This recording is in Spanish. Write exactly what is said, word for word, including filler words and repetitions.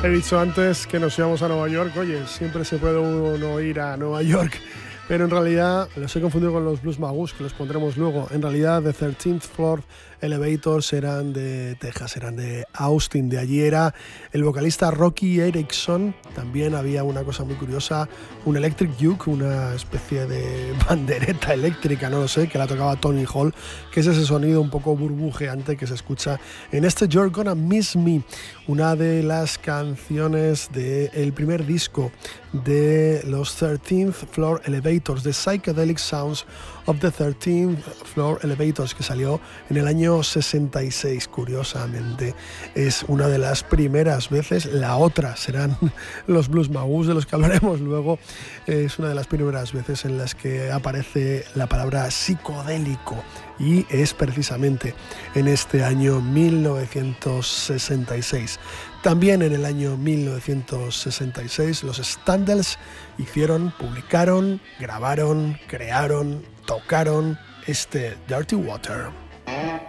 He dicho antes que nos íbamos a Nueva York. Oye, siempre se puede uno ir a Nueva York, pero en realidad los he confundido con los Blues Magus, que los pondremos luego. En realidad, The thirteenth Floor Elevators eran de Texas, eran de Austin. De allí era el vocalista Rocky Erickson. También había una cosa muy curiosa, un electric uke, una especie de bandereta eléctrica, no lo sé, que la tocaba Tony Hall, que es ese sonido un poco burbujeante que se escucha en este You're Gonna Miss Me, una de las canciones del primer disco de los thirteenth Floor Elevators, The Psychedelic Sounds of the thirteenth Floor Elevators, que salió en el año sesenta y seis. Curiosamente, es una de las primeras veces. La otra serán los Blues Magus, de los que hablaremos luego. Es una de las primeras veces en las que aparece la palabra psicodélico, y es precisamente en este año mil novecientos sesenta y seis. También en el año mil novecientos sesenta y seis los Standells hicieron, publicaron, grabaron, crearon, tocaron este Dirty Water.